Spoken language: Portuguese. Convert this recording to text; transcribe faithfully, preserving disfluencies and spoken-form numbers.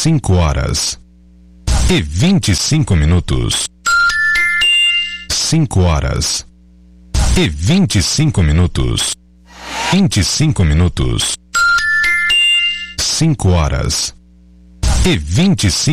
cinco horas e vinte e cinco minutos. Cinco horas e vinte e cinco minutos. Vinte e cinco minutos. Cinco horas e vinte e cinco